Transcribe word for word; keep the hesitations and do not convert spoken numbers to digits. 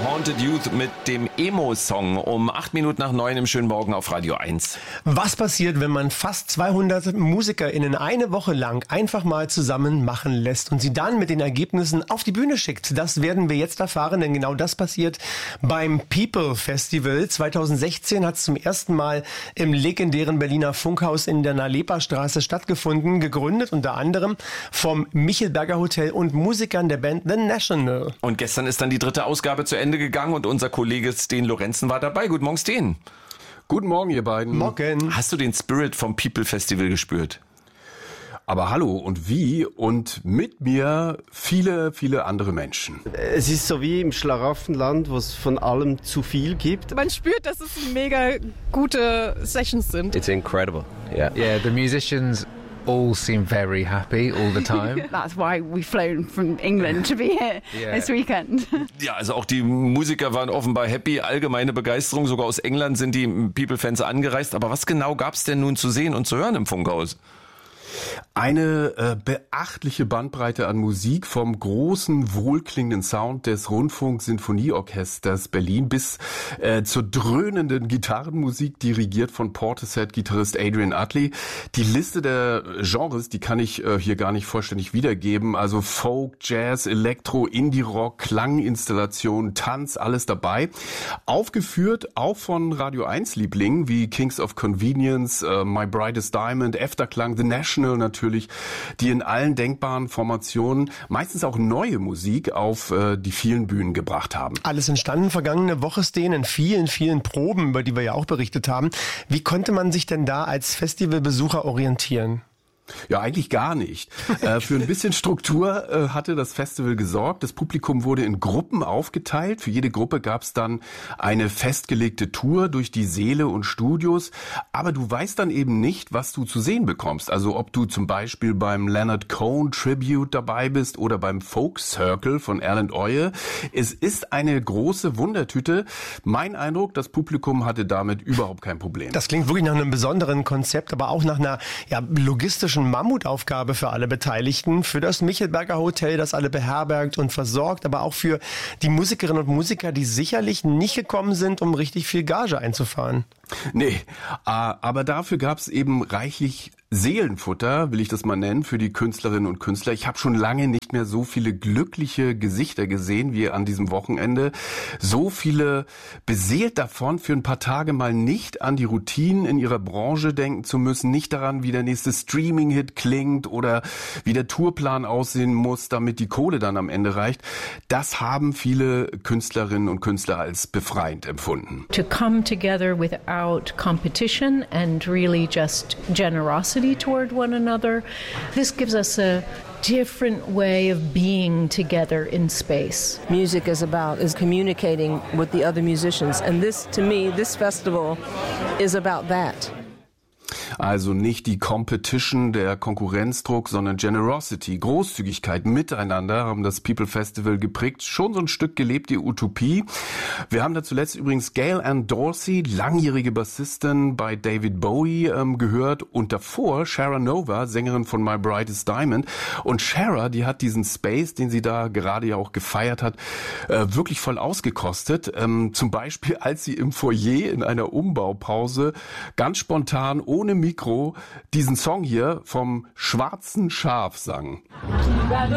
Haunted Youth mit dem Emo-Song um acht Minuten nach neun im schönen Morgen auf Radio eins. Was passiert, wenn man fast zweihundert MusikerInnen eine Woche lang einfach mal zusammen machen lässt und sie dann mit den Ergebnissen auf die Bühne schickt? Das werden wir jetzt erfahren, denn genau das passiert beim People Festival. zwanzig sechzehn hat es zum ersten Mal im legendären Berliner Funkhaus in der Nalepa-Straße stattgefunden, gegründet unter anderem vom Michelberger Hotel und Musikern der Band The National. Und gestern ist dann die dritte Ausgabe zu Ende gegangen und unser Kollege Sten Lorenzen war dabei. Guten Morgen, Sten. Guten Morgen, ihr beiden. Morgen. Hast du den Spirit vom People Festival gespürt? Aber hallo und wie und mit mir viele, viele andere Menschen. Es ist so wie im Schlaraffenland, wo es von allem zu viel gibt. Man spürt, dass es mega gute Sessions sind. It's incredible. Yeah. Yeah, the musicians all seem very happy all the time. That's why we've flown from England to be here yeah. this weekend. Ja, also auch die Musiker waren offenbar happy, allgemeine Begeisterung. Sogar aus England sind die People-Fans angereist. Aber was genau gab's denn nun zu sehen und zu hören im Funkhaus? Eine äh, beachtliche Bandbreite an Musik vom großen, wohlklingenden Sound des Rundfunk-Sinfonieorchesters Berlin bis äh, zur dröhnenden Gitarrenmusik, dirigiert von Portishead-Gitarrist Adrian Utley. Die Liste der Genres, die kann ich äh, hier gar nicht vollständig wiedergeben. Also Folk, Jazz, Elektro, Indie-Rock, Klanginstallation, Tanz, alles dabei. Aufgeführt auch von Radio eins Lieblingen wie Kings of Convenience, äh, My Brightest Diamond, Efterklang, The National natürlich, die in allen denkbaren Formationen meistens auch neue Musik auf äh, die vielen Bühnen gebracht haben. Alles entstanden vergangene Woche, Sten, in vielen, vielen Proben, über die wir ja auch berichtet haben. Wie konnte man sich denn da als Festivalbesucher orientieren? Ja, eigentlich gar nicht. äh, für ein bisschen Struktur äh, hatte das Festival gesorgt. Das Publikum wurde in Gruppen aufgeteilt. Für jede Gruppe gab es dann eine festgelegte Tour durch die Säle und Studios. Aber du weißt dann eben nicht, was du zu sehen bekommst. Also ob du zum Beispiel beim Leonard Cohen Tribute dabei bist oder beim Folk Circle von Erland Oye. Es ist eine große Wundertüte. Mein Eindruck, das Publikum hatte damit überhaupt kein Problem. Das klingt wirklich nach einem besonderen Konzept, aber auch nach einer ja, logistischen Mammutaufgabe für alle Beteiligten, für das Michelberger Hotel, das alle beherbergt und versorgt, aber auch für die Musikerinnen und Musiker, die sicherlich nicht gekommen sind, um richtig viel Gage einzufahren. Nee, aber dafür gab es eben reichlich Seelenfutter, will ich das mal nennen, für die Künstlerinnen und Künstler. Ich habe schon lange nicht mehr so viele glückliche Gesichter gesehen wie an diesem Wochenende. So viele beseelt davon, für ein paar Tage mal nicht an die Routinen in ihrer Branche denken zu müssen, nicht daran, wie der nächste Streaming-Hit klingt oder wie der Tourplan aussehen muss, damit die Kohle dann am Ende reicht. Das haben viele Künstlerinnen und Künstler als befreiend empfunden. To come together without competition and really just generosity toward one another. This gives us a different way of being together in space. Music is about is communicating with the other musicians, and this, to me, this festival is about that. Also nicht die Competition, der Konkurrenzdruck, sondern Generosity, Großzügigkeit, Miteinander haben das People Festival geprägt. Schon so ein Stück gelebte Utopie. Wir haben da zuletzt übrigens Gail Ann Dorsey, langjährige Bassistin bei David Bowie, ähm, gehört. Und davor Shara Nova, Sängerin von My Brightest Diamond. Und Shara, die hat diesen Space, den sie da gerade ja auch gefeiert hat, äh, wirklich voll ausgekostet. Ähm, zum Beispiel, als sie im Foyer in einer Umbaupause ganz spontan ohne Mikro diesen Song hier vom Schwarzen Schaf sang.